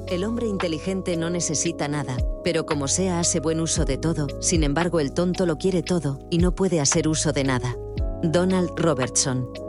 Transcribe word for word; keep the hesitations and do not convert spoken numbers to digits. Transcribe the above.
El hombre inteligente no necesita nada, pero como sea hace buen uso de todo, sin embargo el tonto lo quiere todo y no puede hacer uso de nada. Donald Robertson.